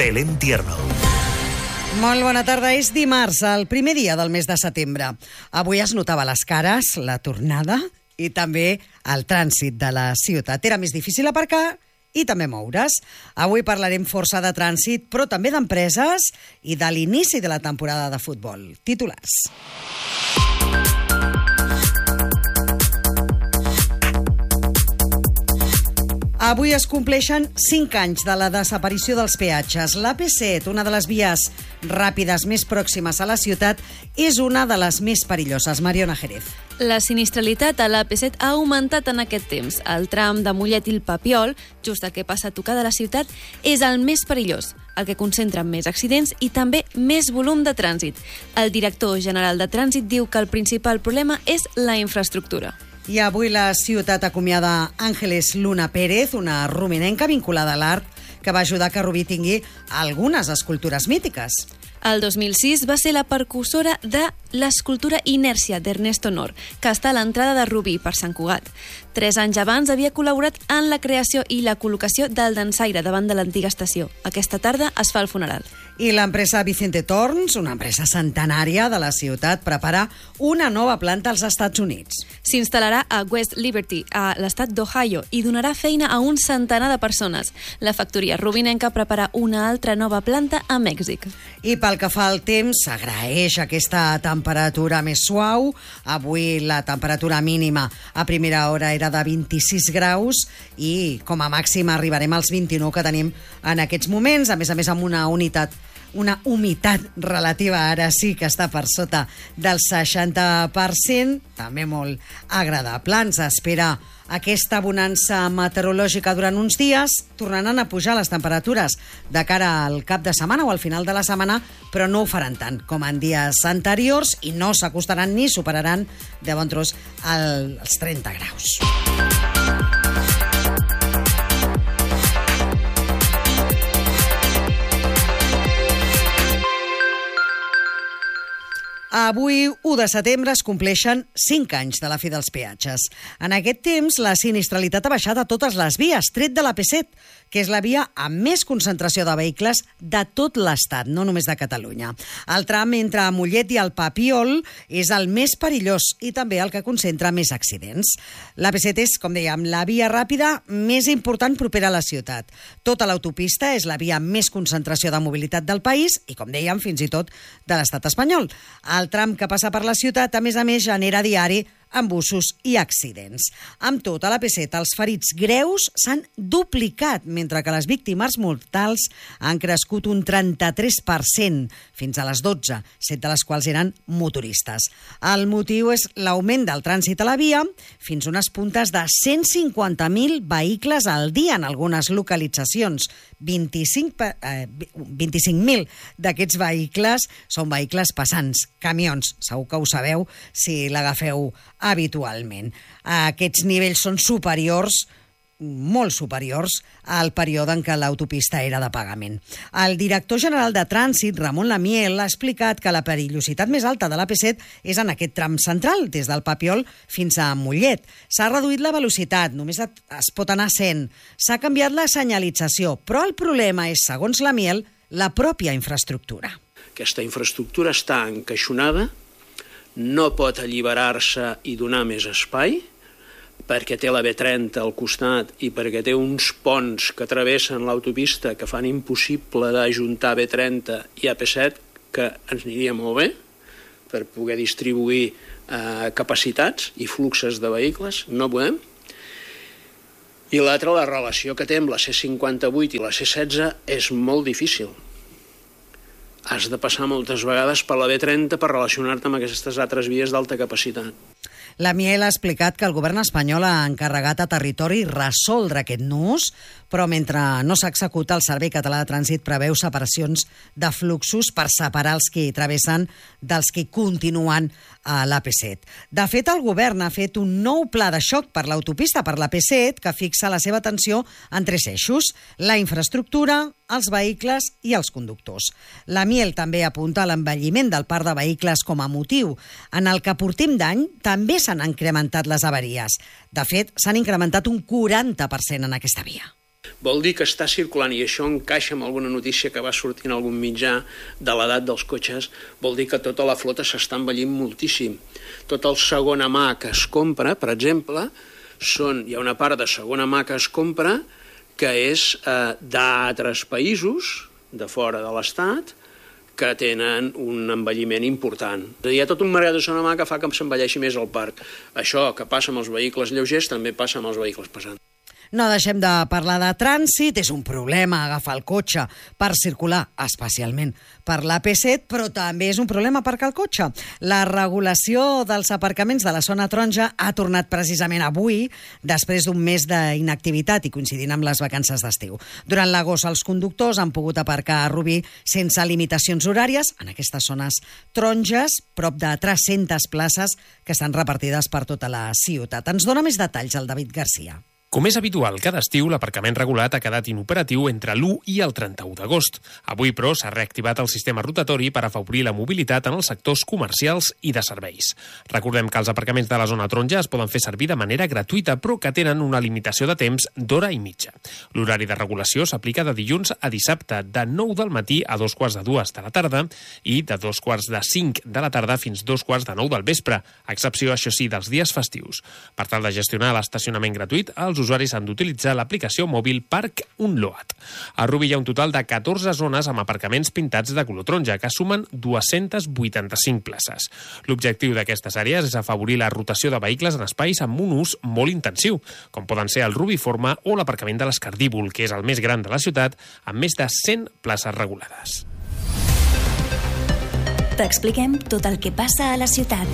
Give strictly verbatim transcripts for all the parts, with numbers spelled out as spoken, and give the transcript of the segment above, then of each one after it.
Belén Tierno. Molt bona tarda, és dimarts, el primer dia del mes de setembre. Avui es notava a les cares la tornada i també el trànsit de la ciutat. Era més difícil aparcar i també moure's. Avui parlarem força de trànsit, però també d'empreses i de l'inici de la temporada de futbol. Titulars. Avui es compleixen cinc anys de la desaparició dels peatges. L'A P set, una de les vies ràpides més pròximes a la ciutat, és una de les més perilloses. Mariona Jerez. La sinistralitat a l'A P set ha augmentat en aquest temps. El tram de Mollet i el Papiol, just a què passa a tocar de la ciutat, és el més perillós, el que concentra més accidents i també més volum de trànsit. El director general de Trànsit diu que el principal problema és la infraestructura. I avui la ciutat acomiada Ángeles Luna Pérez, una ruminenca vinculada a l'art, que va ajudar que Rubí tingui algunes escultures mítiques. El dos mil sis va ser la precursora de l'escultura Inèrcia d'Ernesto Nor, que està a l'entrada de Rubí per Sant Cugat. Tres anys abans havia col·laborat en la creació i la col·locació del dansaire davant de l'antiga estació. Aquesta tarda es fa el funeral. I l'empresa Vicente Torns, una empresa centenària de la ciutat, prepara una nova planta als Estats Units. S'instal·larà a West Liberty, a l'estat d'Ohio, i donarà feina a un centenar de persones. La factoria rubinenca prepara una altra nova planta a Mèxic. I pel que fa al temps, s'agraeix aquesta temperatura més suau. Avui la temperatura mínima a primera hora era de vint-i-sis graus i com a màxima arribarem als vint-i-nou que tenim en aquests moments, a més a més amb una unitat una humitat relativa, ara sí que està per sota del seixanta per cent, també molt agradable. Ens espera aquesta bonança meteorològica durant uns dies, tornaran a pujar les temperatures de cara al cap de setmana o al final de la setmana, però no ho faran tant com en dies anteriors i no s'acostaran ni superaran de bon tros els trenta graus. Avui, u de setembre, es compleixen cinc anys de la fi dels peatges. En aquest temps, la sinistralitat ha baixat a totes les vies, tret de l'A P set, que és la via amb més concentració de vehicles de tot l'Estat, no només de Catalunya. El tram entre Mollet i el Papiol és el més perillós i també el que concentra més accidents. L'A P set és, com dèiem, la via ràpida més important propera a la ciutat. Tota l'autopista és la via amb més concentració de mobilitat del país i, com dèiem, fins i tot de l'Estat espanyol. El tram que passa per la ciutat, a més a més, genera diari embussos i accidents. Amb tot, a l'A P set, els ferits greus s'han duplicat, mentre que les víctimes mortals han crescut un trenta-tres per cent, fins a les dotze, set de les quals eren motoristes. El motiu és l'augment del trànsit a la via, fins a unes puntes de cent cinquanta mil vehicles al dia en algunes localitzacions. vint-i-cinc mil d'aquests vehicles són vehicles passants, camions. Segur que ho sabeu si l'agafeu habitualment. Aquests nivells són superiors, molt superiors, al període en què l'autopista era de pagament. El director general de Trànsit, Ramon Lamiel, ha explicat que la perillositat més alta de l'A P set és en aquest tram central, des del Papiol fins a Mollet. S'ha reduït la velocitat, només es pot anar a cent. S'ha canviat la senyalització, però el problema és, segons Lamiel, la pròpia infraestructura. Aquesta infraestructura està encaixonada, no pot alliberar-se i donar més espai, perquè té la B trenta al costat i perquè té uns ponts que travessen l'autopista que fan impossible d'ajuntar B trenta i A P set, que ens aniria molt bé per poder distribuir eh, capacitats i fluxes de vehicles, no podem. I l'altra, la relació que té amb la C cinquanta-vuit i la C setze és molt difícil. Has de passar moltes vegades per la B trenta per relacionar-te amb aquestes altres vies d'alta capacitat. Lamiel ha explicat que el govern espanyol ha encarregat a Territori resoldre aquest nus, però mentre no s'executa, el Servei Català de Trànsit preveu separacions de fluxos per separar els que travessen dels que continuen a l'A P set. De fet, el govern ha fet un nou pla de xoc per l'autopista per l'A P set que fixa la seva atenció en tres eixos: la infraestructura, els vehicles i els conductors. Lamiel també apunta a l'envelliment del parc de vehicles com a motiu. En el que portem d'any també s'han incrementat les avaries. De fet, s'han incrementat un quaranta per cent en aquesta via. Vol dir que està circulant, i això encaixa amb alguna notícia que va sortir en algun mitjà de l'edat dels cotxes, vol dir que tota la flota s'està envellint moltíssim. Tot el segona mà que es compra, per exemple, són, hi ha una part de segona mà que es compra que és eh, d'altres països, de fora de l'Estat, que tenen un envelliment important. Hi ha tot un mercat de segona mà que fa que s'envelleixi més el parc. Això que passa amb els vehicles lleugers també passa amb els vehicles pesants. No deixem de parlar de trànsit. És un problema agafar el cotxe per circular, especialment per l'A P set, però també és un problema aparcar el cotxe. La regulació dels aparcaments de la zona taronja ha tornat precisament avui, després d'un mes d'inactivitat i coincidint amb les vacances d'estiu. Durant l'agost, els conductors han pogut aparcar a Rubí sense limitacions horàries en aquestes zones taronges, prop de tres-centes places que estan repartides per tota la ciutat. Ens dona més detalls el David Garcia. Com és habitual, cada estiu l'aparcament regulat ha quedat inoperatiu entre l'u i el trenta-u d'agost. Avui, però, s'ha reactivat el sistema rotatori per afavorir la mobilitat en els sectors comercials i de serveis. Recordem que els aparcaments de la zona taronja es poden fer servir de manera gratuïta, però que tenen una limitació de temps d'hora i mitja. L'horari de regulació s'aplica de dilluns a dissabte, de nou del matí a dos quarts de dues de la tarda i de dos quarts de cinc de la tarda fins dos quarts de nou del vespre, a excepció, això sí, dels dies festius. Per tal de gestionar l'estacionament gratuït, els els usuaris han d'utilitzar l'aplicació mòbil Park Unload. A Rubí hi ha un total de catorze zones amb aparcaments pintats de color taronja, que sumen dues-centes vuitanta-cinc places. L'objectiu d'aquestes àrees és afavorir la rotació de vehicles en espais amb un ús molt intensiu, com poden ser el Rubiforme o l'aparcament de l'Escardívol, que és el més gran de la ciutat, amb més de cent places regulades. T'expliquem tot el que passa a la ciutat.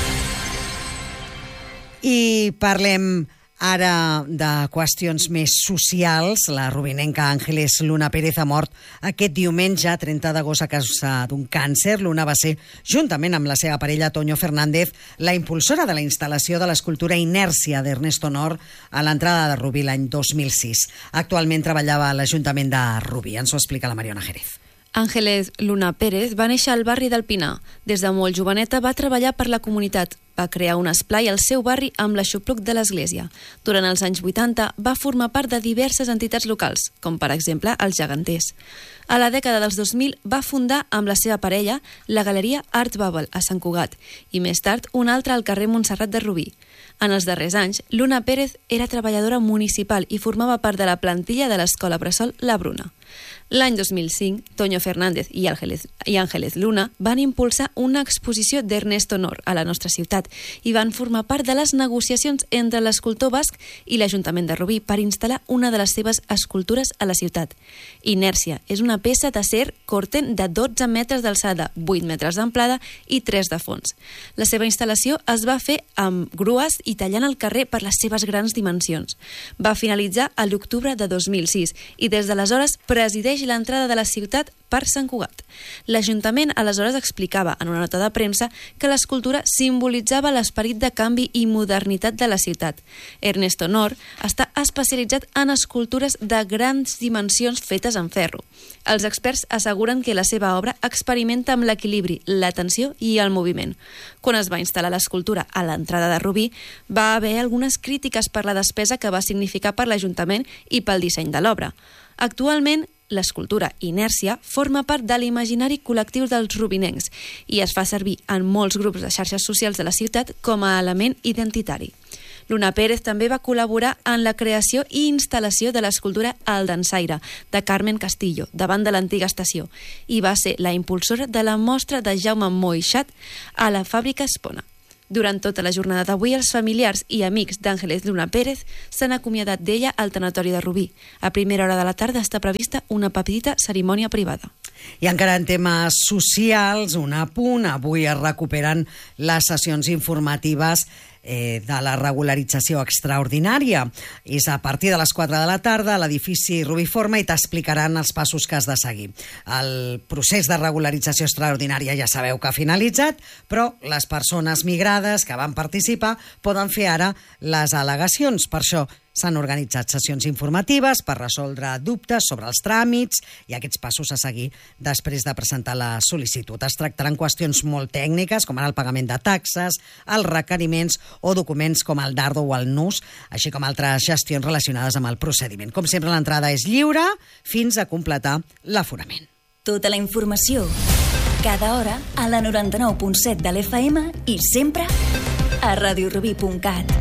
I parlem ara de qüestions més socials. La rubinenca Ángeles Luna Pérez ha mort aquest diumenge, trenta d'agost, a causa d'un càncer. Luna va ser, juntament amb la seva parella Toño Fernández, la impulsora de la instal·lació de l'escultura Inèrcia d'Ernesto Nor a l'entrada de Rubí l'any dos mil sis. Actualment treballava a l'Ajuntament de Rubí. Ens ho explica la Mariona Jerez. Ángeles Luna Pérez va néixer al barri del Pinar. Des de molt joveneta va treballar per la comunitat. Va crear un esplai al seu barri amb l'aixopluc de l'església. Durant els anys vuitanta va formar part de diverses entitats locals, com per exemple els Geganters. A la dècada dels dos mil va fundar amb la seva parella la Galeria Art Babel a Sant Cugat i més tard una altra al carrer Montserrat de Rubí. En els darrers anys, Luna Pérez era treballadora municipal i formava part de la plantilla de l'escola bressol La Bruna. L'any dos mil cinc, Toño Fernández i Ángeles, i Ángeles Luna van impulsar una exposició d'Ernesto Nor a la nostra ciutat i van formar part de les negociacions entre l'escultor basc i l'Ajuntament de Rubí per instal·lar una de les seves escultures a la ciutat. Inèrcia és una peça d'acer corten de dotze metres d'alçada, vuit metres d'amplada i tres de fons. La seva instal·lació es va fer amb grues i tallant el carrer per les seves grans dimensions. Va finalitzar a l'octubre de dos mil sis i des d'aleshores presideix l'entrada de la ciutat per Sant Cugat. L'Ajuntament aleshores explicava en una nota de premsa que l'escultura simbolitzava l'esperit de canvi i modernitat de la ciutat. Ernesto Nor està especialitzat en escultures de grans dimensions fetes en ferro. Els experts asseguren que la seva obra experimenta amb l'equilibri, la tensió i el moviment. Quan es va instal·lar l'escultura a l'entrada de Rubí, va haver algunes crítiques per la despesa que va significar per l'Ajuntament i pel disseny de l'obra. Actualment, l'escultura Inèrcia forma part de l'imaginari col·lectiu dels rubinencs i es fa servir en molts grups de xarxes socials de la ciutat com a element identitari. Luna Pérez també va col·laborar en la creació i instal·lació de l'escultura El Dansaire, de Carmen Castillo, davant de l'antiga estació, i va ser la impulsora de la mostra de Jaume Moixat a la fàbrica Espona. Durant tota la jornada d'avui, els familiars i amics d'Ángeles Luna Pérez s'han acomiadat d'ella al tanatori de Rubí. A primera hora de la tarda està prevista una petita cerimònia privada. I encara en temes socials, un apunt. Avui es recuperen les sessions informatives eh, de la regularització extraordinària. És a partir de les quatre de la tarda a l'edifici Rubiforme i t'explicaran els passos que has de seguir. El procés de regularització extraordinària ja sabeu que ha finalitzat, però les persones migrades que van participar poden fer ara les al·legacions. Per això S'han organitzat sessions informatives per resoldre dubtes sobre els tràmits i aquests passos a seguir després de presentar la sol·licitud. Es tractaran qüestions molt tècniques, com ara el pagament de taxes, els requeriments o documents com el Dardo o el N U S, així com altres gestions relacionades amb el procediment. Com sempre, l'entrada és lliure fins a completar l'aforament. Tota la informació, cada hora, a la noranta-nou punt set de l'F M i sempre a radio rubí punt cat.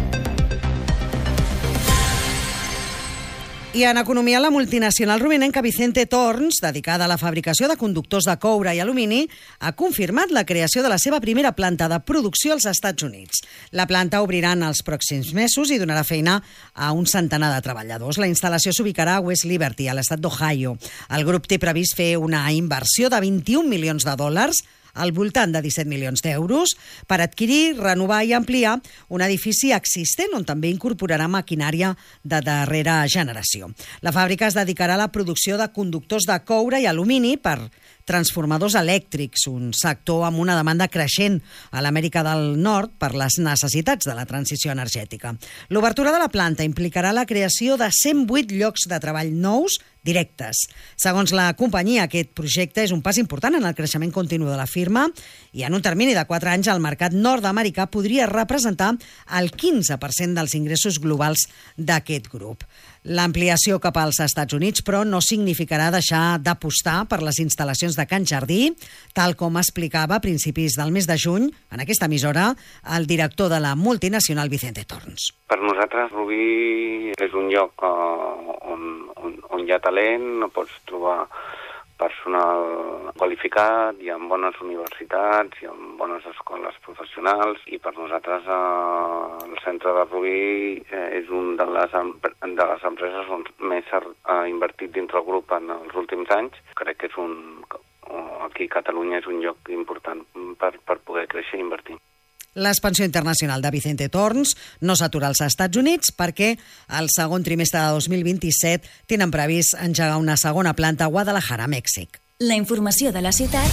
I en economia, la multinacional rubinenca Vicente Torns, dedicada a la fabricació de conductors de coure i alumini, ha confirmat la creació de la seva primera planta de producció als Estats Units. La planta obrirà en els pròxims mesos i donarà feina a un centenar de treballadors. La instal·lació s'ubicarà a West Liberty, a l'estat d'Ohio. El grup té previst fer una inversió de vint-i-un milions de dòlars, al voltant de disset milions d'euros, per adquirir, renovar i ampliar un edifici existent on també incorporarà maquinària de darrera generació. La fàbrica es dedicarà a la producció de conductors de coure i alumini per transformadors elèctrics, un sector amb una demanda creixent a l'Amèrica del Nord per les necessitats de la transició energètica. L'obertura de la planta implicarà la creació de cent vuit llocs de treball nous directes. Segons la companyia, aquest projecte és un pas important en el creixement continu de la firma i en un termini de quatre anys el mercat nord-americà podria representar el quinze per cent dels ingressos globals d'aquest grup. L'ampliació cap als Estats Units, però, no significarà deixar d'apostar per les instal·lacions de Can Jardí, tal com explicava a principis del mes de juny, en aquesta emissora, el director de la multinacional Vicente Torns. Per nosaltres, Rubí és un lloc on, on, on hi ha talent, no pots trobar personal qualificat, hi ha bones universitats, hi ha bones escoles professionals i per nosaltres eh, el centre de Rubí eh, és un de les, de les empreses on més s'ha invertit dintre el grup en els últims anys. Crec que és un, aquí a Catalunya és un lloc important per, per poder créixer i invertir. L'expansió internacional de Vicente Torns no s'atura als Estats Units perquè el segon trimestre de dos mil vint-i-set tenen previst engegar una segona planta a Guadalajara, Mèxic. La informació de la ciutat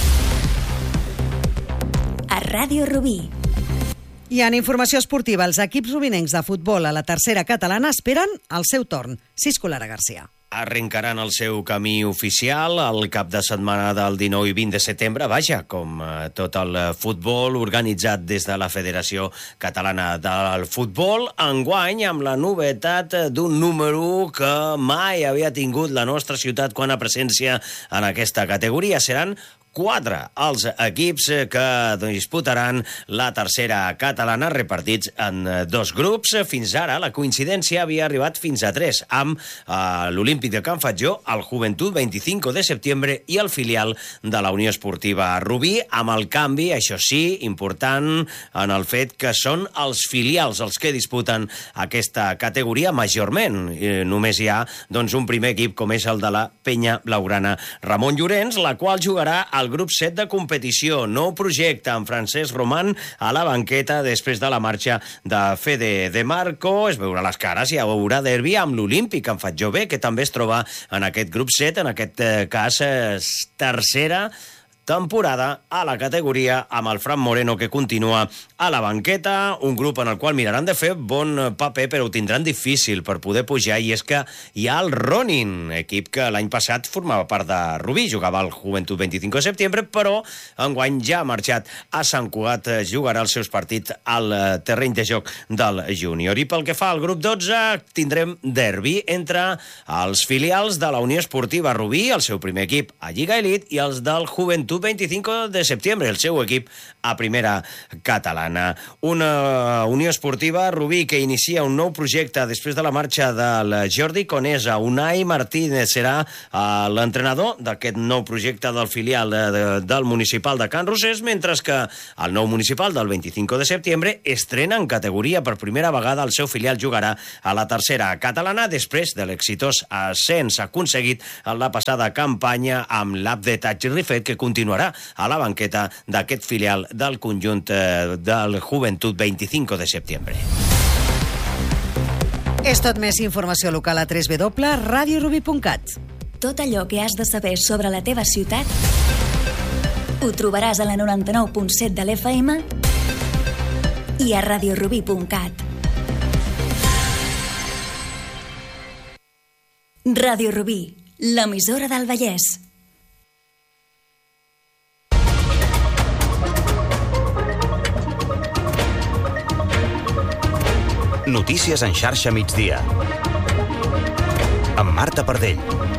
a Ràdio Rubí. I en informació esportiva, els equips rubinencs de futbol a la tercera catalana esperen el seu torn. Cisco Lara Garcia. Arrencaran el seu camí oficial al cap de setmana del dinou i vint de setembre. Vaja, com tot el futbol organitzat des de la Federació Catalana del Futbol, enguany amb la novetat d'un número que mai havia tingut la nostra ciutat quan a presència en aquesta categoria. Seran quatre els equips que disputaran la tercera catalana repartits en dos grups. Fins ara la coincidència havia arribat fins a tres, amb eh, l'Olímpic de Can Fatjó, el Juventud veinticinco de setembre i el filial de la Unió Esportiva Rubí, amb el canvi, això sí, important en el fet que són els filials els que disputen aquesta categoria majorment. Eh, només hi ha doncs, un primer equip com és el de la Penya Blaugrana Ramon Llorenç, la qual jugarà al el grup set de competició. Nou projecte amb Francesc Roman a la banqueta després de la marxa de Fede de Marco. Es veurà les cares i hi haurà derbi amb l'Olímpic en Fatjó B, que també es troba en aquest grup set, en aquest cas tercera temporada a la categoria, amb el Fran Moreno que continua a la banqueta, un grup en el qual miraran de fer bon paper, però ho tindran difícil per poder pujar, i és que hi ha el Ronin, equip que l'any passat formava part de Rubí, jugava al Juventud veinticinco de setembre, però enguany ja ha marxat a Sant Cugat, jugarà els seus partits al terreny de joc del júnior. I pel que fa al grup dotze, tindrem derbi entre els filials de la Unió Esportiva Rubí, el seu primer equip a Lliga Elite, i els del Juventud veinticinco de setembre, el seu equip a primera catalana. Una Unió Esportiva Rubí que inicia un nou projecte després de la marxa del Jordi Conesa. Unai Martínez serà l'entrenador d'aquest nou projecte del filial de, de, del municipal de Can Rosés, mentre que el nou municipal del veinticinco de setembre estrena en categoria per primera vegada. El seu filial jugarà a la tercera catalana després de l'exitós ascens aconseguit en la passada campanya amb l'App de Tatx Rifet, que continua continuarà a la banqueta d'aquest filial del conjunt eh, del Juventud veinticinco de setembre. És tot més informació local a w w w punt radio rubí punt cat. Tot allò que has de saber sobre la teva ciutat ho trobaràs a la noranta-nou punt set de l'F M i a radio rubí punt cat. Ràdio Rubí, l'emissora del Vallès. Notícies en xarxa migdia. Amb Marta Pardell.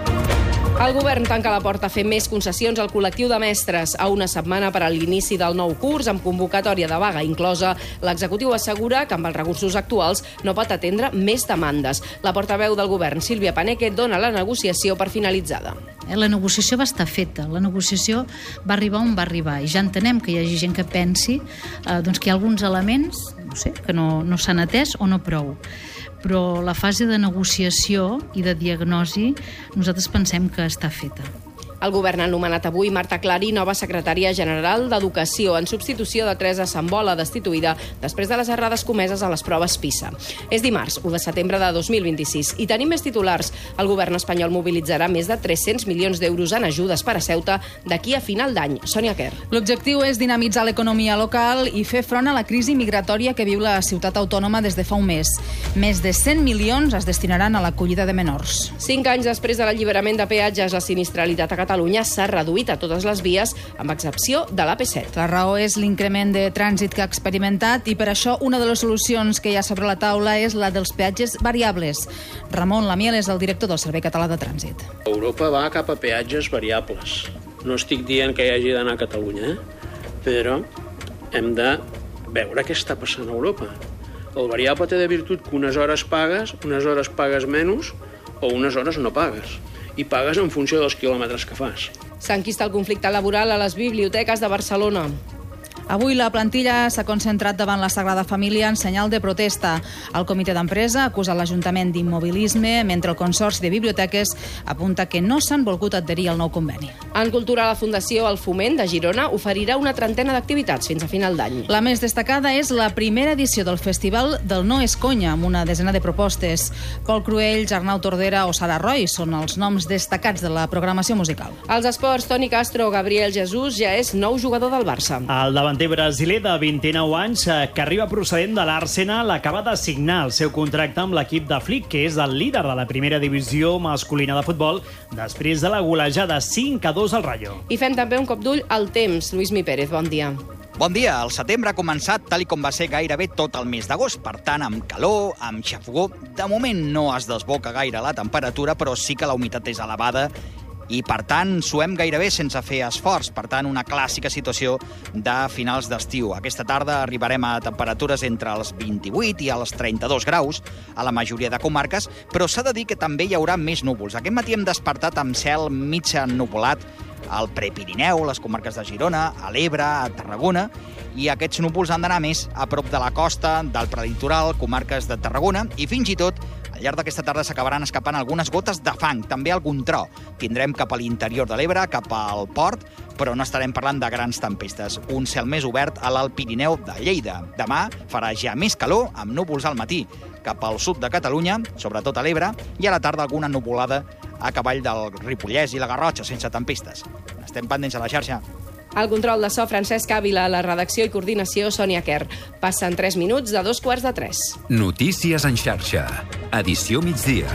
El govern tanca la porta a fer més concessions al col·lectiu de mestres. A una setmana per a l'inici del nou curs, amb convocatòria de vaga inclosa, l'executiu assegura que amb els recursos actuals no pot atendre més demandes. La portaveu del govern, Sílvia Paneque, dona la negociació per finalitzada. La negociació va estar feta, la negociació va arribar on va arribar i ja entenem que hi hagi gent que pensi eh, doncs que hi ha alguns elements no sé, que no, no s'han atès o no prou. Però la fase de negociació i de diagnosi nosaltres pensem que està feta. El govern ha nomenat avui Marta Clari, nova secretària general d'Educació, en substitució de Teresa Sambola, destituïda després de les errades comeses a les proves PISA. És dimarts, u de setembre de dos mil vint-i-sis, i tenim més titulars. El govern espanyol mobilitzarà més de tres-cents milions d'euros en ajudes per a Ceuta d'aquí a final d'any. Sònia Quer. L'objectiu és dinamitzar l'economia local i fer front a la crisi migratòria que viu la ciutat autònoma des de fa un mes. Més de cent milions es destinaran a l'acollida de menors. Cinc anys després de l'alliberament de peatges, la sinistralitat a Catalunya s'ha reduït a totes les vies, amb excepció de l'A P set. La raó és l'increment de trànsit que ha experimentat i per això una de les solucions que hi ha sobre la taula és la dels peatges variables. Ramon Lamiel és el director del Servei Català de Trànsit. Europa va cap a peatges variables. No estic dient que hi hagi d'anar a Catalunya, eh? Però hem de veure què està passant a Europa. El variable té de virtut que unes hores pagues, unes hores pagues menys o unes hores no pagues. I pagues en funció dels quilòmetres que fas. S'ha enquistat el conflicte laboral a les biblioteques de Barcelona. Avui la plantilla s'ha concentrat davant la Sagrada Família en senyal de protesta. El comitè d'empresa acusa l'Ajuntament d'immobilisme, mentre el Consorci de Biblioteques apunta que no s'han volgut adherir al nou conveni. En cultura, la Fundació El Foment de Girona oferirà una trentena d'activitats fins a final d'any. La més destacada és la primera edició del Festival del No és Conya, amb una desena de propostes. Pol Cruells, Arnau Tordera o Sara Roy són els noms destacats de la programació musical. Als esports, Toni Castro, Gabriel Jesús ja és nou jugador del Barça. El davant El brasiler de vint-i-nou anys, que arriba procedent de l'Arsenal, acaba de signar el seu contracte amb l'equip de Flick, que és el líder de la primera divisió masculina de futbol, després de la golejada cinc a dos al Rayo. I fem també un cop d'ull al temps. Lluís Mi Pérez, bon dia. Bon dia. El setembre ha començat tal i com va ser gairebé tot el mes d'agost, per tant, amb calor, amb xafogó. De moment no es desboca gaire la temperatura, però sí que la humitat és elevada i, per tant, suem gairebé sense fer esforç. Per tant, una clàssica situació de finals d'estiu. Aquesta tarda arribarem a temperatures entre els vint-i-vuit i els trenta-dos graus a la majoria de comarques, però s'ha de dir que també hi haurà més núvols. Aquest matí hem despertat amb cel mig ennuvolat al Prepirineu, les comarques de Girona, a l'Ebre, a Tarragona, i aquests núvols han d'anar més a prop de la costa, del prelitoral, comarques de Tarragona, i fins i tot al llarg d'aquesta tarda s'acabaran escapant algunes gotes de fang, també algun tro. Tindrem cap a l'interior de l'Ebre, cap al port, però no estarem parlant de grans tempestes. Un cel més obert a l'Alt Pirineu de Lleida. Demà farà ja més calor, amb núvols al matí cap al sud de Catalunya, sobretot a l'Ebre, i a la tarda alguna nuvolada a cavall del Ripollès i la Garrotxa, sense tempestes. Estem pendents a la xarxa. Al control de so, Francesc Ávila, la redacció i coordinació, Sònia Quer. Passen tres minuts de dos quarts de tres. Notícies en xarxa. Edició migdia.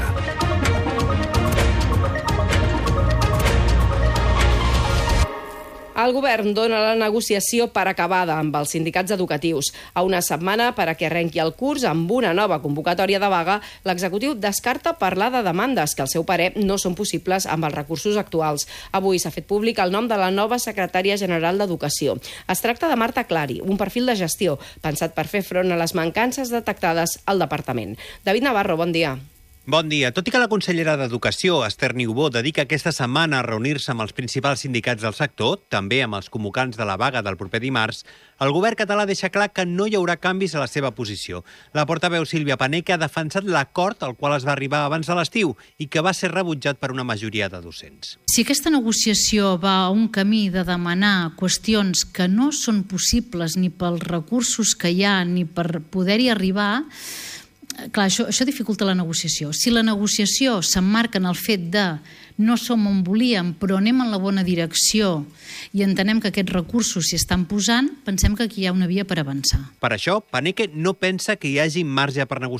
El govern dona la negociació per acabada amb els sindicats educatius. A una setmana per a que arrenqui el curs amb una nova convocatòria de vaga, l'executiu descarta parlar de demandes que, al seu parer, no són possibles amb els recursos actuals. Avui s'ha fet públic el nom de la nova secretària general d'Educació. Es tracta de Marta Clari, un perfil de gestió pensat per fer front a les mancances detectades al departament. David Navarro, bon dia. Bon dia. Tot i que la consellera d'Educació, Esther Niubó, dedica aquesta setmana a reunir-se amb els principals sindicats del sector, també amb els convocants de la vaga del proper dimarts, el govern català deixa clar que no hi haurà canvis a la seva posició. La portaveu Sílvia Paneque ha defensat l'acord al qual es va arribar abans de l'estiu i que va ser rebutjat per una majoria de docents. Si aquesta negociació va a un camí de demanar qüestions que no són possibles ni pels recursos que hi ha ni per poder-hi arribar, clar, això, això dificulta la negociació. Si la negociació s'emmarca en el fet de no som on volíem, però anem en la bona direcció i entenem que aquests recursos s'hi estan posant, pensem que aquí hi ha una via per avançar. Per això, Paneque no pensa que hi hagi marge per negociar.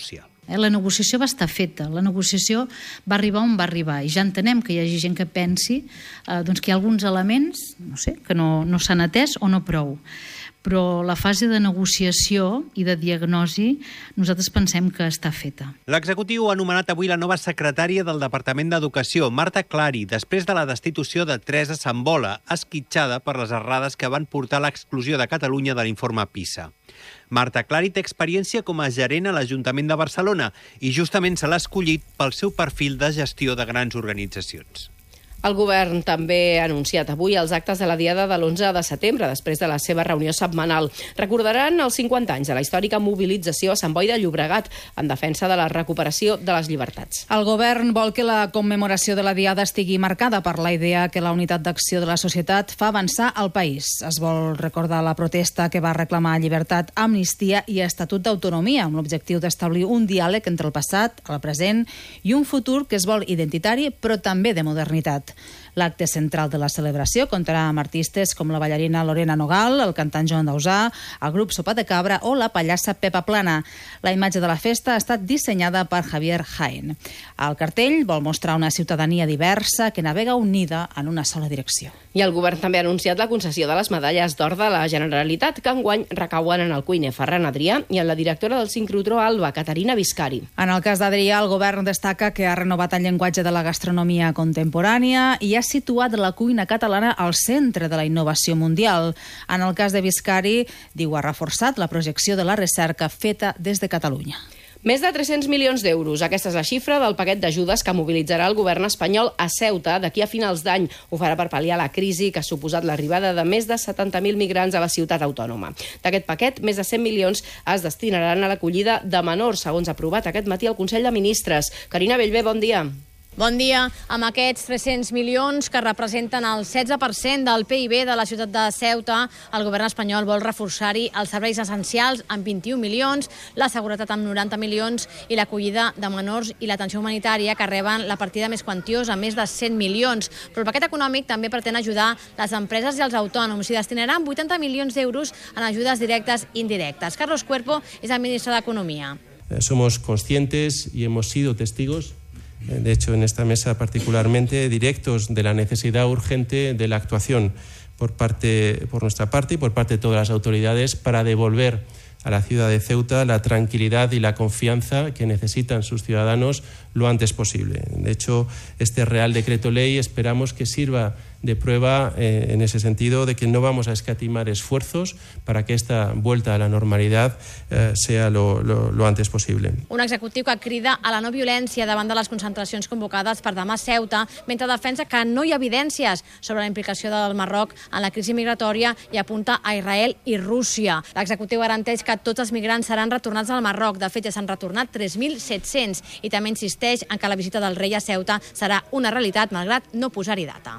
Eh? La negociació va estar feta, la negociació va arribar on va arribar, i ja entenem que hi hagi gent que pensi eh, doncs que hi ha alguns elements, no sé, que no, no s'han atès o no prou. Però la fase de negociació i de diagnosi nosaltres pensem que està feta. L'executiu ha anomenat avui la nova secretària del Departament d'Educació, Marta Clari, després de la destitució de Teresa Sambola, esquitxada per les errades que van portar a l'exclusió de Catalunya de l'informe PISA. Marta Clari té experiència com a gerent a l'Ajuntament de Barcelona i justament se l'ha escollit pel seu perfil de gestió de grans organitzacions. El govern també ha anunciat avui els actes de la Diada de l'onze de setembre, després de la seva reunió setmanal. Recordaran els cinquanta anys de la històrica mobilització a Sant Boi de Llobregat en defensa de la recuperació de les llibertats. El govern vol que la commemoració de la Diada estigui marcada per la idea que la unitat d'acció de la societat fa avançar el país. Es vol recordar la protesta que va reclamar llibertat, amnistia i estatut d'autonomia, amb l'objectiu d'establir un diàleg entre el passat, el present i un futur que es vol identitari però també de modernitat. L'acte central de la celebració comptarà amb artistes com la ballarina Lorena Nogal, el cantant Joan Dausà, el grup Sopa de Cabra o la pallassa Pepa Plana. La imatge de la festa ha estat dissenyada per Javier Jaén. El cartell vol mostrar una ciutadania diversa que navega unida en una sola direcció. I el govern també ha anunciat la concessió de les medalles d'or de la Generalitat, que enguany recauen en el cuiner Ferran Adrià i en la directora del sincrotró Alba, Caterina Viscari. En el cas d'Adrià, el govern destaca que ha renovat el llenguatge de la gastronomia contemporània i ha situat la cuina catalana al centre de la innovació mundial. En el cas de Viscari, diu, ha reforçat la projecció de la recerca feta des de Catalunya. Més de tres-cents milions d'euros. Aquesta és la xifra del paquet d'ajudes que mobilitzarà el govern espanyol a Ceuta d'aquí a finals d'any. Ho farà per pal·liar la crisi que ha suposat l'arribada de més de setanta mil migrants a la ciutat autònoma. D'aquest paquet, més de cent milions es destinaran a l'acollida de menors, segons ha aprovat aquest matí el Consell de Ministres. Carina Bellver, bon dia. Bon dia. Amb aquests tres-cents milions, que representen el setze per cent del P I B de la ciutat de Ceuta, el govern espanyol vol reforçar-hi els serveis essencials amb vint-i-un milions, la seguretat amb noranta milions i l'acollida de menors i l'atenció humanitària, que reben la partida més quantiosa, més de cent milions. Però el paquet econòmic també pretén ajudar les empreses i els autònoms. S'hi destinaran vuitanta milions d'euros en ajudes directes i indirectes. Carlos Cuerpo és el ministre d'Economia. Somos conscientes y hemos sido testigos, de hecho en esta mesa particularmente, directos de la necesidad urgente de la actuación por parte, por nuestra parte y por parte de todas las autoridades para devolver a la ciudad de Ceuta la tranquilidad y la confianza que necesitan sus ciudadanos lo antes posible. De hecho, este Real Decreto Ley esperamos que sirva de prueba eh, en ese sentido de que no vamos a escatimar esfuerzos para que esta vuelta a la normalidad eh, sea lo, lo, lo antes posible. Un executiu que crida a la no violència davant de les concentracions convocades per demà a Ceuta, mentre defensa que no hi ha evidències sobre la implicació del Marroc en la crisi migratòria i apunta a Israel i Rússia. L'executiu garanteix que tots els migrants seran retornats al Marroc. De fet, ja s'han retornat tres mil set-cents i també insisteix en que la visita del rei a Ceuta serà una realitat, malgrat no posar-hi data.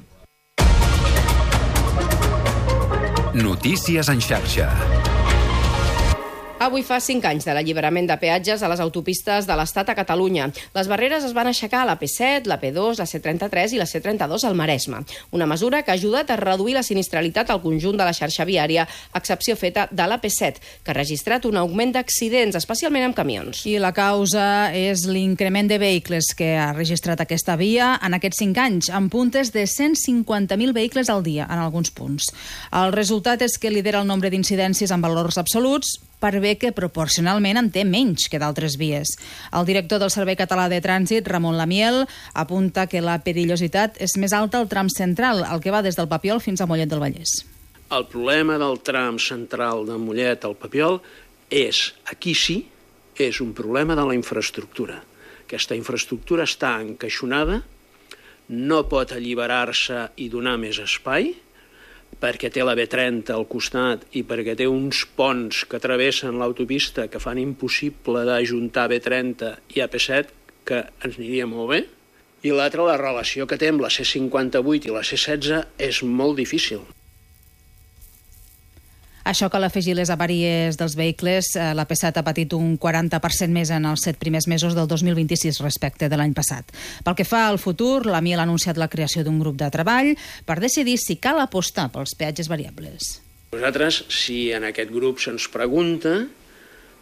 Notícies en xarxa. Avui fa cinc anys de l'alliberament de peatges a les autopistes de l'Estat a Catalunya. Les barreres es van aixecar a la P set, la P dos, la C trenta-tres i la C trenta-dos al Maresme. Una mesura que ha ajudat a reduir la sinistralitat al conjunt de la xarxa viària, a excepció feta de la P set, que ha registrat un augment d'accidents, especialment amb camions. I la causa és l'increment de vehicles que ha registrat aquesta via en aquests cinc anys, amb puntes de cent cinquanta mil vehicles al dia en alguns punts. El resultat és que lidera el nombre d'incidències en valors absoluts, per bé que proporcionalment en té menys que d'altres vies. El director del Servei Català de Trànsit, Ramon Lamiel, apunta que la perillositat és més alta al tram central, el que va des del Papiol fins a Mollet del Vallès. El problema del tram central de Mollet al Papiol és, aquí sí, és un problema de la infraestructura. Aquesta infraestructura està encaixonada, no pot alliberar-se i donar més espai, perquè té la B trenta al costat i perquè té uns ponts que travessen l'autopista que fan impossible d'ajuntar B trenta i A P set, que ens aniria molt bé. I l'altra, la relació que té amb la C cinquanta-vuit i la C setze és molt difícil. Això cal afegir les avaries dels vehicles. La P set ha patit un quaranta per cent més en els set primers mesos del dos mil vint-i-sis respecte de l'any passat. Pel que fa al futur, la Miel ha anunciat la creació d'un grup de treball per decidir si cal apostar pels peatges variables. Nosaltres, si en aquest grup se'ns pregunta,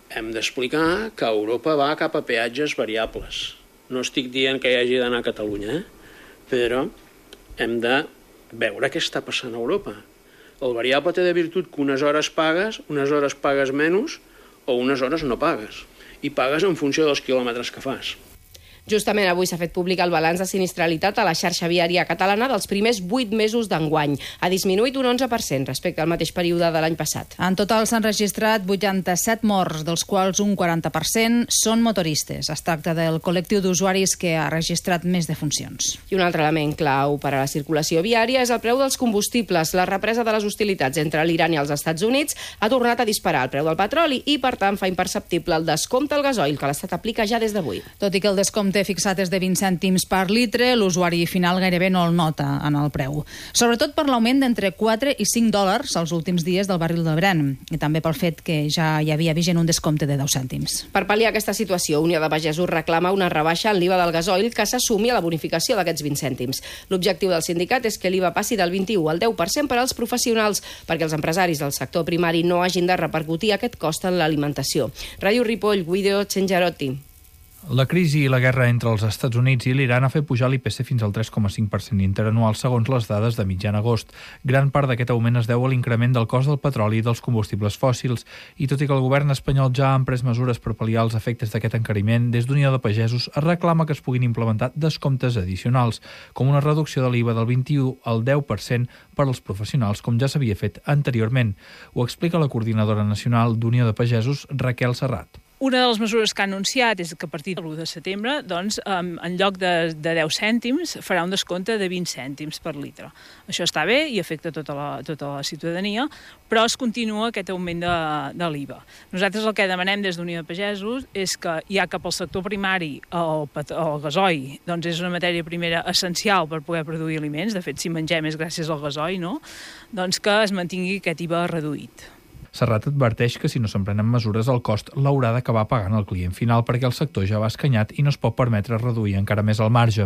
hem d'explicar que Europa va cap a peatges variables. No estic dient que hi hagi d'anar a Catalunya, eh? Però hem de veure què està passant a Europa. El variable té de virtut que unes hores pagues, unes hores pagues menys o unes hores no pagues. I pagues en funció dels quilòmetres que fas. Justament avui s'ha fet públic el balanç de sinistralitat a la xarxa viària catalana dels primers vuit mesos d'enguany. Ha disminuït un onze per cent respecte al mateix període de l'any passat. En total s'han registrat vuitanta-set morts, dels quals un quaranta per cent són motoristes. Es tracta del col·lectiu d'usuaris que ha registrat més defuncions. I un altre element clau per a la circulació viària és el preu dels combustibles. La represa de les hostilitats entre l'Iran i els Estats Units ha tornat a disparar el preu del petroli i, per tant, fa imperceptible el descompte al gasoil que l'Estat aplica ja des d'avui. Tot i que el descompte fixat és de vint cèntims per litre, l'usuari final gairebé no el nota en el preu. Sobretot per l'augment d'entre quatre i cinc dòlars els últims dies del barril del Brent, i també pel fet que ja hi havia vigent un descompte de deu cèntims. Per pal·liar aquesta situació, Unió de Pagesos reclama una rebaixa en l'I V A del gasoil que s'assumi a la bonificació d'aquests vint cèntims. L'objectiu del sindicat és que l'I V A passi del vint-i-u al deu per cent per als professionals, perquè els empresaris del sector primari no hagin de repercutir aquest cost en l'alimentació. Ràdio Ripoll, Guido Cengiarotti. La crisi i la guerra entre els Estats Units i l'Iran ha fet pujar l'I P C fins al tres coma cinc per cent interanual, segons les dades de mitjan agost. Gran part d'aquest augment es deu a l'increment del cost del petroli i dels combustibles fòssils, i tot i que el govern espanyol ja ha emprès mesures per pal·liar els efectes d'aquest encariment, des d'Unió de Pagesos es reclama que es puguin implementar descomptes addicionals, com una reducció de l'I V A del vint-i-u al deu per cent per als professionals, com ja s'havia fet anteriorment. Ho explica la coordinadora nacional d'Unió de Pagesos, Raquel Serrat. Una de les mesures que ha anunciat és que a partir de l'u de setembre, doncs, en lloc de, de deu cèntims, farà un descompte de vint cèntims per litre. Això està bé i afecta tota la, tota la ciutadania, però es continua aquest augment de, de l'I V A. Nosaltres el que demanem des d'Unió de Pagesos és que, ja que pel sector primari el, el gasoil doncs és una matèria primera essencial per poder produir aliments, de fet, si mengem és gràcies al gasoil, no? Doncs que es mantingui aquest I V A reduït. Serrat adverteix que si no s'emprenen mesures el cost l'haurà d'acabar pagant el client final perquè el sector ja va escanyat i no es pot permetre reduir encara més el marge.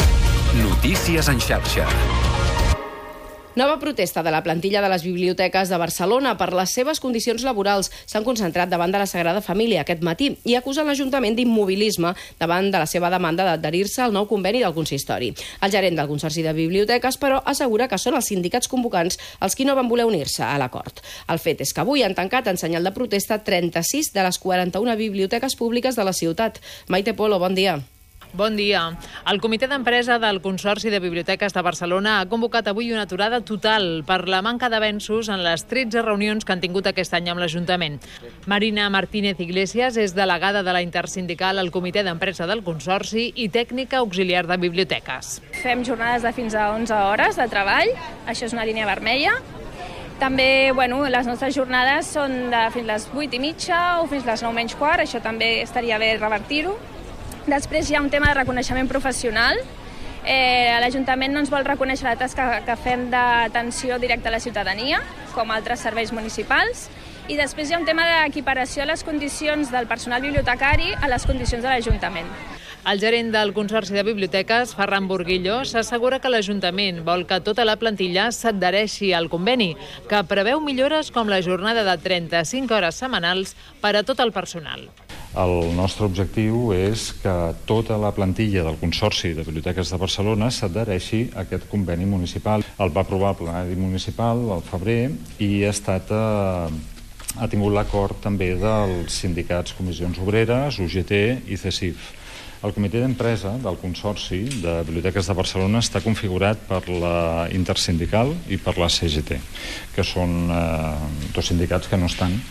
Notícies en xarxa. Nova protesta de la plantilla de les biblioteques de Barcelona per les seves condicions laborals. S'han concentrat davant de la Sagrada Família aquest matí i acusen l'Ajuntament d'immobilisme davant de la seva demanda d'adherir-se al nou conveni del consistori. El gerent del Consorci de Biblioteques, però, assegura que són els sindicats convocants els qui no van voler unir-se a l'acord. El fet és que avui han tancat en senyal de protesta trenta-sis de les quaranta-una biblioteques públiques de la ciutat. Maite Polo, bon dia. Bon dia. El comitè d'empresa del Consorci de Biblioteques de Barcelona ha convocat avui una aturada total per la manca d'avenços en les tretze reunions que han tingut aquest any amb l'Ajuntament. Marina Martínez Iglesias és delegada de la Intersindical al comitè d'empresa del Consorci i tècnica auxiliar de biblioteques. Fem jornades de fins a onze hores de treball, això és una línia vermella. També, bueno, les nostres jornades són de fins a les vuit i mitja o fins a les nou menys quart, això també estaria bé revertir-ho. Després hi ha un tema de reconeixement professional. Eh, L'Ajuntament no ens vol reconèixer la tasca que fem d'atenció directa a la ciutadania, com altres serveis municipals. I després hi ha un tema d'equiparació a les condicions del personal bibliotecari a les condicions de l'Ajuntament. El gerent del Consorci de Biblioteques, Ferran Burguillo, s'assegura que l'Ajuntament vol que tota la plantilla s'adhereixi al conveni, que preveu millores com la jornada de trenta-cinc hores setmanals per a tot el personal. El nostre objectiu és que tota la plantilla del Consorci de Biblioteques de Barcelona s'adhereixi a aquest conveni municipal. El va aprovar el plenari municipal al febrer i ha estat... Eh, ha tingut l'acord també dels sindicats Comissions Obreres, U G T i C E S I F. El comitè d'empresa del Consorci de Biblioteques de Barcelona està configurat per la Intersindical i per la C G T, que són eh, dos sindicats que no estan,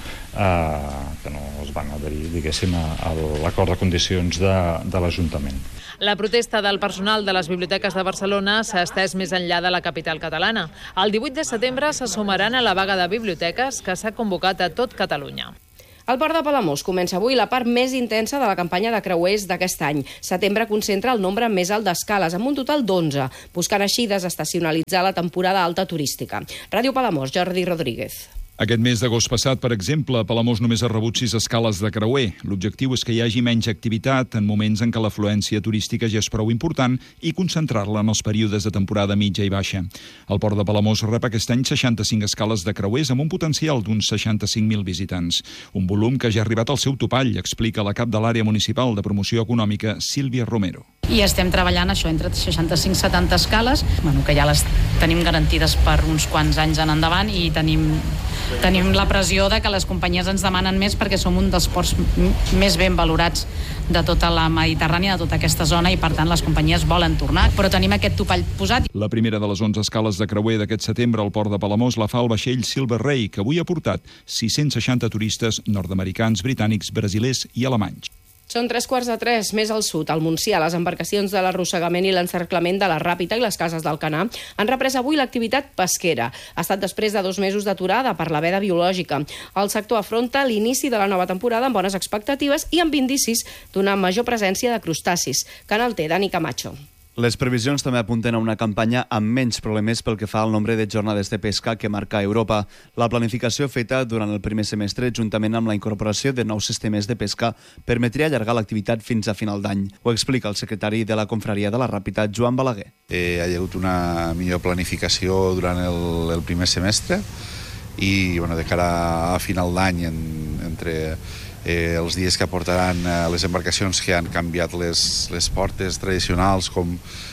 eh, que no es van adherir, diguéssim, a l'acord de condicions de, de l'Ajuntament. La protesta del personal de les biblioteques de Barcelona s'ha estès més enllà de la capital catalana. El divuit de setembre se sumaran a la vaga de biblioteques que s'ha convocat a tot Catalunya. Al Port de Palamós comença avui la part més intensa de la campanya de creuers d'aquest any. Setembre concentra el nombre més alt d'escales, amb un total d'onze, buscant així desestacionalitzar la temporada alta turística. Ràdio Palamós, Jordi Rodríguez. Aquest mes d'agost passat, per exemple, Palamós només ha rebut sis escales de creuer. L'objectiu és que hi hagi menys activitat en moments en què l'afluència turística ja és prou important i concentrar-la en els períodes de temporada mitja i baixa. El port de Palamós rep aquest any seixanta-cinc escales de creuers amb un potencial d'uns seixanta-cinc mil visitants. Un volum que ja ha arribat al seu topall, explica la cap de l'àrea municipal de promoció econòmica, Sílvia Romero. I estem treballant això entre seixanta-cinc i setanta escales, bueno, que ja les tenim garantides per uns quants anys en endavant i tenim, tenim la pressió de que les companyies ens demanen més perquè som un dels ports més ben valorats de tota la Mediterrània, de tota aquesta zona, i per tant les companyies volen tornar, però tenim aquest topall posat. La primera de les onze escales de creuer d'aquest setembre al port de Palamós la fa el vaixell Silver Ray, que avui ha portat sis-cents seixanta turistes nord-americans, britànics, brasilers i alemanys. Són tres quarts de tres, més al sud. Al Montsià, les embarcacions de l'arrossegament i l'encerclament de la Ràpita i les cases d'Alcanar han reprès avui l'activitat pesquera. Ha estat després de dos mesos d'aturada per la veda biològica. El sector afronta l'inici de la nova temporada amb bones expectatives i amb indicis d'una major presència de crustacis. Canal T, Dani Camacho. Les previsions també apunten a una campanya amb menys problemes pel que fa al nombre de jornades de pesca que marca Europa. La planificació feta durant el primer semestre, juntament amb la incorporació de nous sistemes de pesca, permetria allargar l'activitat fins a final d'any. Ho explica el secretari de la Confraria de la Ràpita, Joan Balaguer. Eh, hi ha hagut una millor planificació durant el, el primer semestre i bueno, de cara a final d'any, en, entre eh, els dies que aportaran eh, les embarcacions que han canviat les, les portes tradicionals com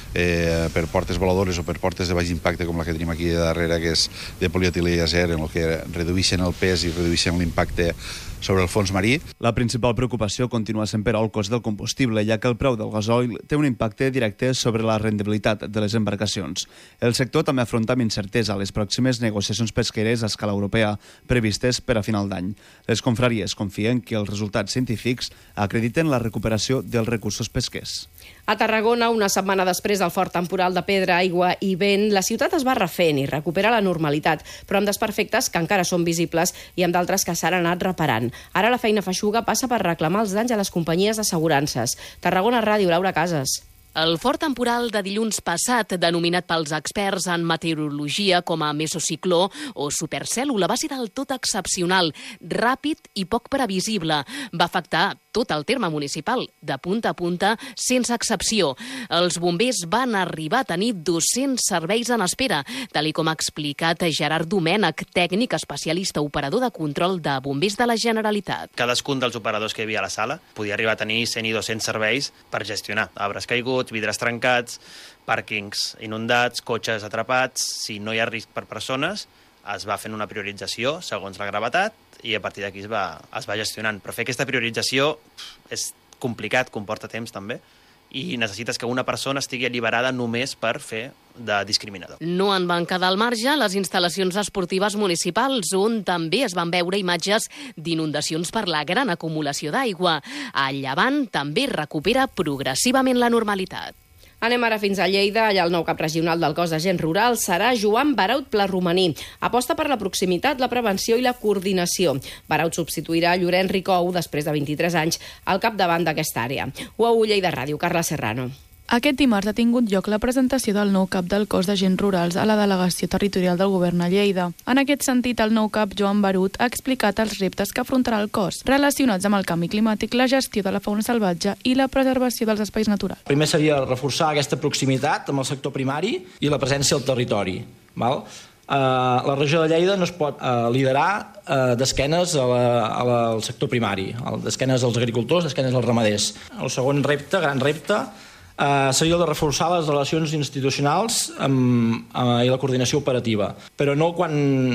eh, per portes voladores o per portes de baix impacte com la que tenim aquí darrere, que és de polietilè i acer, en el que redueixen el pes i redueixen l'impacte sobre el fons marí. La principal preocupació continua sent, però, el cost del combustible, ja que el preu del gasoil té un impacte directe sobre la rendibilitat de les embarcacions. El sector també afronta amb incertesa les pròximes negociacions pesqueres a escala europea previstes per a final d'any. Les confraries confien que els resultats científics acrediten la recuperació dels recursos pesquers. A Tarragona, una setmana després del fort temporal de pedra, aigua i vent, la ciutat es va refent i recupera la normalitat, però amb desperfectes que encara són visibles i amb d'altres que s'han anat reparant. Ara la feina feixuga passa per reclamar els danys a les companyies d'assegurances. Tarragona Ràdio, Laura Casas. El fort temporal de dilluns passat, denominat pels experts en meteorologia com a mesocicló o supercèl·lula, va ser del tot excepcional, ràpid i poc previsible. Va afectar tot el terme municipal, de punta a punta, sense excepció. Els bombers van arribar a tenir dos-cents serveis en espera, tal com ha explicat Gerard Domènech, tècnic especialista operador de control de bombers de la Generalitat. Cadascun dels operadors que hi havia a la sala podia arribar a tenir cent i dos-cents serveis per gestionar arbres caiguts, vidres trencats, pàrquings inundats, cotxes atrapats. Si no hi ha risc per persones, es va fent una priorització segons la gravetat i a partir d'aquí es va, es va gestionant. Però fer aquesta priorització és complicat, comporta temps també, i necessites que una persona estigui alliberada només per fer de discriminador. No en van quedar al marge les instal·lacions esportives municipals, on també es van veure imatges d'inundacions per la gran acumulació d'aigua. A Llevant també recupera progressivament la normalitat. Anem ara fins a Lleida. Allà el nou cap regional del cos d'agents rurals serà Joan Baraut Plarromaní. Aposta per la proximitat, la prevenció i la coordinació. Baraut substituirà Llorenç Ricou després de vint-i-tres anys al capdavant d'aquesta àrea. U A U Lleida Ràdio, Carla Serrano. Aquest dimarts ha tingut lloc la presentació del nou cap del cos d'agents rurals a la delegació territorial del govern a Lleida. En aquest sentit, el nou cap, Joan Barut, ha explicat els reptes que afrontarà el cos, relacionats amb el canvi climàtic, la gestió de la fauna salvatge i la preservació dels espais naturals. Primer seria reforçar aquesta proximitat amb el sector primari i la presència al territori. Val? Uh, la regió de Lleida no es pot uh, liderar uh, d'esquenes a la, a la, al sector primari, d'esquenes als agricultors, d'esquenes als ramaders. El segon repte, gran repte, Uh, seria el de reforçar les relacions institucionals amb, uh, i la coordinació operativa, però no quan,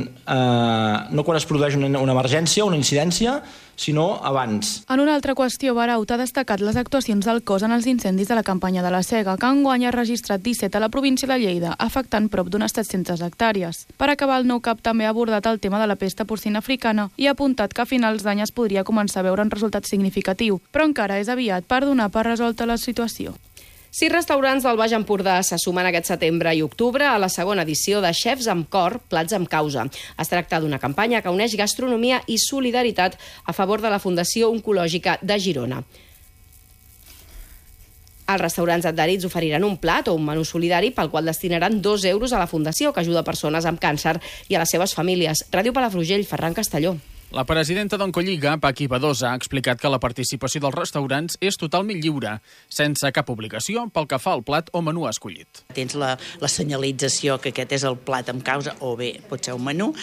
uh, no quan es produeix una, una emergència, una incidència, sinó abans. En una altra qüestió, Baraut ha destacat les actuacions del cos en els incendis de la campanya de la Sega, que enguany ha registrat disset a la província de Lleida, afectant prop d'unes set-centes hectàrees. Per acabar, el nou cap també ha abordat el tema de la pesta porcina africana i ha apuntat que a finals d'any es podria començar a veure un resultat significatiu, però encara és aviat per donar per resolta la situació. Sis restaurants del Baix Empordà se sumen aquest setembre i octubre a la segona edició de Xefs amb Cor, Plats amb Causa. Es tracta d'una campanya que uneix gastronomia i solidaritat a favor de la Fundació Oncològica de Girona. Els restaurants adherits oferiran un plat o un menú solidari pel qual destinaran dos euros a la Fundació, que ajuda persones amb càncer i a les seves famílies. Ràdio Palafrugell, Ferran Castelló. La presidenta d'Oncolliga, Paqui Badosa, ha explicat que la participació dels restaurants és totalment lliure, sense cap obligació pel que fa al plat o menú escollit. Tens la, la senyalització que aquest és el plat amb causa, o bé pot ser un menú,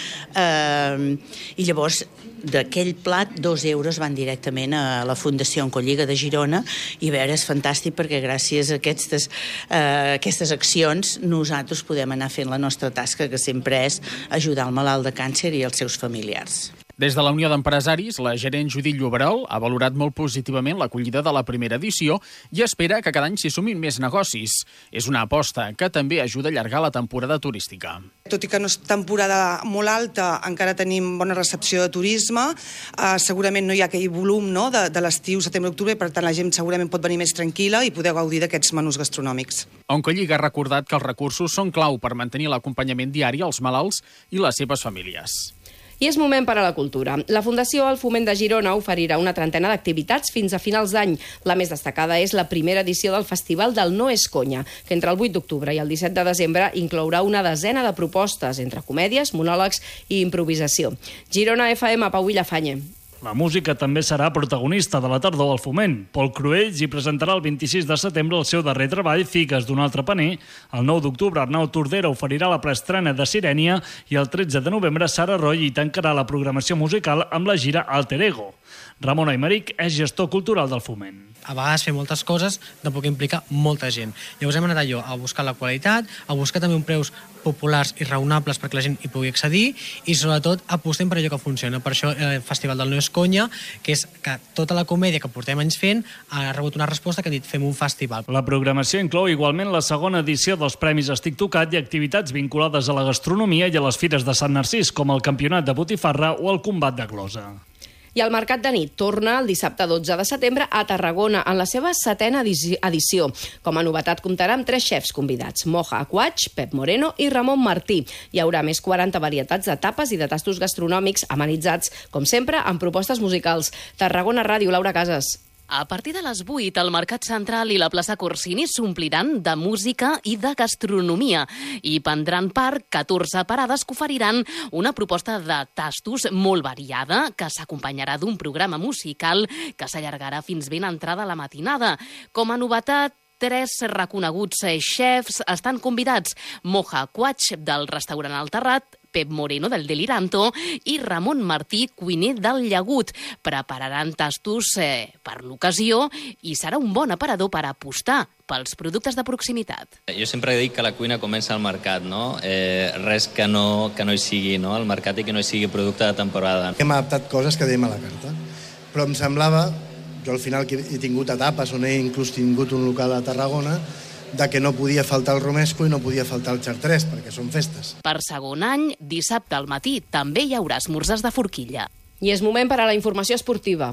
eh, i llavors d'aquell plat dos euros van directament a la Fundació Oncolliga de Girona, i a veure, és fantàstic perquè gràcies a aquestes, eh, aquestes accions nosaltres podem anar fent la nostra tasca, que sempre és ajudar el malalt de càncer i els seus familiars. Des de la Unió d'Empresaris, la gerent Judit Lloberol ha valorat molt positivament l'acollida de la primera edició i espera que cada any s'hi sumin més negocis. És una aposta que també ajuda a allargar la temporada turística. Tot i que no és temporada molt alta, encara tenim bona recepció de turisme. Uh, segurament no hi ha aquell volum, no?, de, de l'estiu, setembre-octubre, i per tant la gent segurament pot venir més tranquil·la i poder gaudir d'aquests menús gastronòmics. Oncolliga ha recordat que els recursos són clau per mantenir l'acompanyament diari als malalts i les seves famílies. I és moment per a la cultura. La Fundació El Foment de Girona oferirà una trentena d'activitats fins a finals d'any. La més destacada és la primera edició del Festival del No és Conya, que entre el vuit d'octubre i el disset de desembre inclourà una desena de propostes entre comèdies, monòlegs i improvisació. Girona F M, Pau Villafañe. La música també serà protagonista de la tardor al Foment. Pol Cruells hi presentarà el vint-i-sis de setembre el seu darrer treball, Figues d'un altre paner. El nou d'octubre, Arnau Tordera oferirà la preestrena de Sirènia i el tretze de novembre, Sara Roy hi tancarà la programació musical amb la gira Alter Ego. Ramon Aymeric és gestor cultural del Foment. A vegades fer moltes coses tampoc implica molta gent. Llavors hem anat allò a buscar la qualitat, a buscar també uns preus populars i raonables perquè la gent hi pugui accedir i sobretot apostem per allò que funciona. Per això el Festival del No és Conya, que és que tota la comèdia que portem anys fent ha rebut una resposta que han dit fem un festival. La programació inclou igualment la segona edició dels Premis Estic Tocat i activitats vinculades a la gastronomia i a les fires de Sant Narcís, com el Campionat de Botifarra o el Combat de Glosa. I el Mercat de nit torna el dissabte dotze de setembre a Tarragona en la seva setena edició. Com a novetat comptarà amb tres xefs convidats, Moja Aquach, Pep Moreno i Ramon Martí. Hi haurà més quaranta varietats de tapes i de tastos gastronòmics amenitzats, com sempre, amb propostes musicals. Tarragona Ràdio, Laura Casas. A partir de les vuit, el Mercat Central i la plaça Corsini s'ompliran de música i de gastronomia i prendran part catorze parades que oferiran una proposta de tastos molt variada que s'acompanyarà d'un programa musical que s'allargarà fins ben entrada la matinada. Com a novetat, tres reconeguts xefs estan convidats: Moja Aquach, del restaurant El Terrat, Pep Moreno, del Deliranto, i Ramon Martí, cuiner del Llagut. Prepararan tastos eh, per l'ocasió i serà un bon aparador per apostar pels productes de proximitat. Jo sempre dic que la cuina comença al mercat, no? Eh, res que no, que no hi sigui, no? Al mercat i que no hi sigui producte de temporada. Hem adaptat coses que dèiem a la carta, però em semblava, jo al final que he tingut etapes on he inclús tingut un local a Tarragona, de que no podia faltar el romesco i no podia faltar el xartrés, perquè són festes. Per segon any, dissabte al matí, també hi haurà esmorzars de forquilla. I és moment per a la informació esportiva.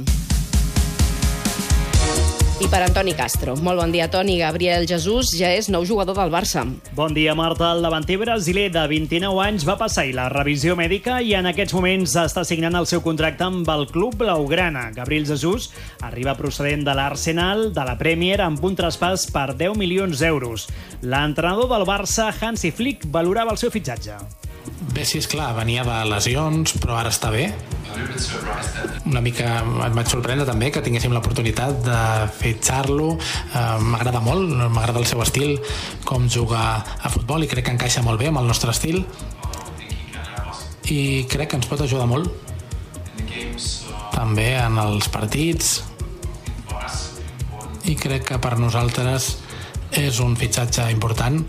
I per Antoni Castro. Molt bon dia, Toni. Gabriel Jesús ja és nou jugador del Barça. Bon dia, Marta. El davanter brasiler de vint-i-nou anys va passar la revisió mèdica i en aquests moments està signant el seu contracte amb el club blaugrana. Gabriel Jesús arriba procedent de l'Arsenal, de la Premier, amb un traspàs per deu milions d'euros. L'entrenador del Barça, Hansi Flick, valorava el seu fitxatge. Bé, sí, esclar, venia de lesions, però ara està bé. Una mica em vaig sorprendre també que tinguéssim l'oportunitat de fitxar-lo. Eh, m'agrada molt, m'agrada el seu estil, com jugar a futbol, i crec que encaixa molt bé amb el nostre estil. I crec que ens pot ajudar molt. També en els partits. I crec que per nosaltres és un fitxatge important.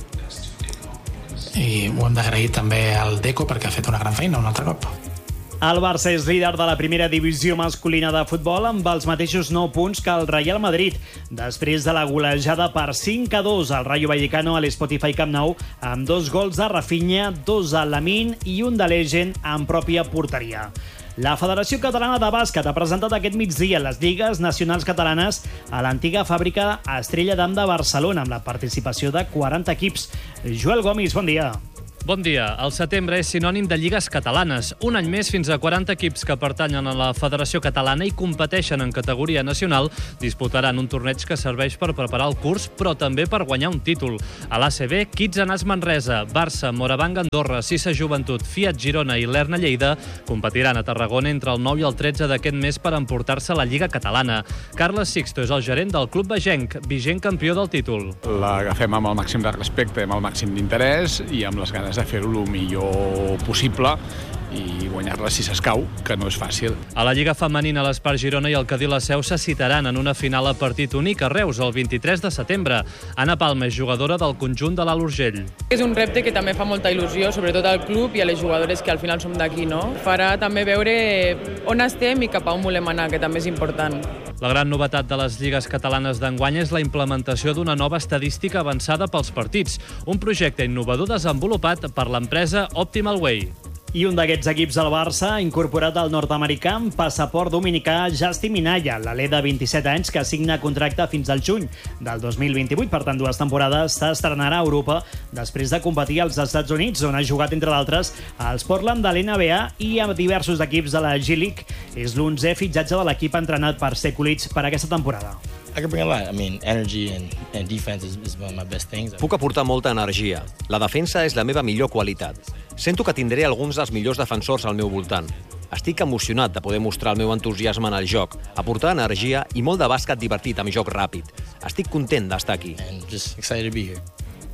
I ho hem d'agrair també al Deco perquè ha fet una gran feina un altre cop. El Barça és líder de la primera divisió masculina de futbol amb els mateixos nou punts que el Real Madrid, després de la golejada per cinc a dos al Rayo Vallecano a l'Spotify Camp Nou, amb dos gols de Rafinha, dos a Lamine i un de Legend en pròpia porteria. La Federació Catalana de Bàsquet ha presentat aquest migdia les lligues nacionals catalanes a l'antiga fàbrica Estrella d'Am de Barcelona, amb la participació de quaranta equips. Joel Gomis, bon dia. Bon dia. El setembre és sinònim de lligues catalanes. Un any més, fins a quaranta equips que pertanyen a la Federació Catalana i competeixen en categoria nacional disputaran un torneig que serveix per preparar el curs, però també per guanyar un títol. A l'A C B, Kids Anas Manresa, Barça, Morabanc Andorra, Sisa Joventut, Fiat Girona i l'Erna Lleida competiran a Tarragona entre el nou i el tretze d'aquest mes per emportar-se la Lliga Catalana. Carles Sixto és el gerent del Club Begenc, vigent campió del títol. L'agafem amb el màxim de respecte, amb el màxim d'interès i amb les ganes de fer-ho el millor possible i guanyar-la si s'escau, que no és fàcil. A la Lliga Femenina, l'Espart Girona i el Cadí La Seu se citaran en una final a partit únic a Reus el vint-i-tres de setembre. Anna Palma és jugadora del conjunt de l'Alt Urgell. És un repte que també fa molta il·lusió, sobretot al club i a les jugadores que al final som d'aquí, no? Farà també veure on estem i cap a on volem anar, que també és important. La gran novetat de les lligues catalanes d'enguany és la implementació d'una nova estadística avançada pels partits, un projecte innovador desenvolupat per l'empresa Optimal Way. I un d'aquests equips del Barça ha incorporat el nord-americà amb passaport dominicà Justin Minaya, l'alè de vint-i-set anys que signa contracte fins al juny del dos mil vint-i-vuit. Per tant, dues temporades s'estrenarà a Europa després de competir als Estats Units, on ha jugat, entre d'altres, als Portland de l'N B A i a diversos equips de la G-League. És l'onzè fitxatge de l'equip entrenat per Sekulic per aquesta temporada. I can bring a lot. I mean, energy and, and defense is, is one of my best things. Puc aportar molta energia. La defensa és la meva millor qualitat. Sento que tindré alguns dels millors defensors al meu voltant. Estic emocionat de poder mostrar el meu entusiasme en el joc, aportar energia i molt de bàsquet divertit amb joc ràpid. Estic content d'estar aquí. And just excited to be here.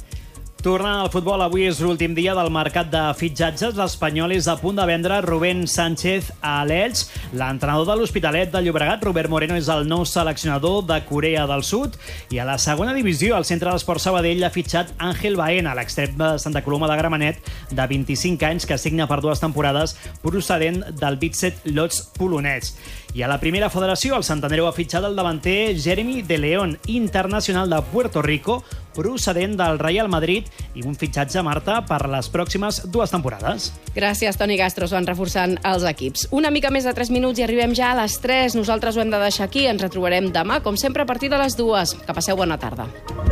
Tornant al futbol, avui és l'últim dia del mercat de fitxatges. L'Espanyol és a punt de vendre Rubén Sánchez a l'Elx. L'entrenador de l'Hospitalet de Llobregat, Robert Moreno, és el nou seleccionador de Corea del Sud. I a la segona divisió, el Centre d'Esports Sabadell ha fitxat Àngel Baena, l'extrem de Santa Coloma de Gramenet, de vint-i-cinc anys, que signa per dues temporades, procedent del Vitesse Lodz polonès. I a la primera federació, el Santandereu ha fitxat el davanter Jeremy de León, internacional de Puerto Rico, procedent del Real Madrid, i un fitxatge, Marta, per les pròximes dues temporades. Gràcies, Toni Castro. Van reforçant els equips. Una mica més de tres minuts i arribem ja a les tres. Nosaltres ho hem de deixar aquí. Ens retrobarem demà, com sempre, a partir de les dues. Que passeu bona tarda.